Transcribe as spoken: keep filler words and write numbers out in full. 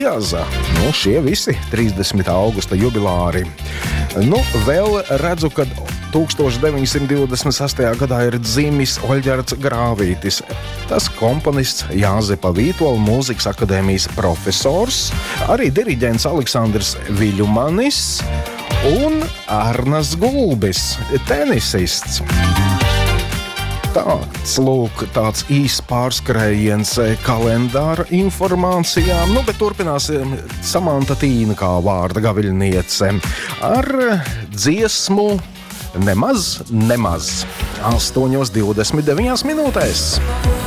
Jāza. Nu, šie visi trīsdesmitā augusta jubilāri. Nu, vēl redzu, ka tūkstoš deviņsimt divdesmit sastajā gadā ir dzimis Oļģerts Grāvītis. Tas komponists Jāzepa Vītola mūzikas akadēmijas profesors, arī diriģents Aleksandrs Viļumanis un Arnas Gulbis, tenisists. Tāds, lūk, tāds īsts pārskrējiens kalendāra informācijām, nu, bet turpināsim Samanta Tīna kā vārda gaviļniece ar dziesmu Nemaz, nemaz astoņos divdesmit deviņās minūtēs.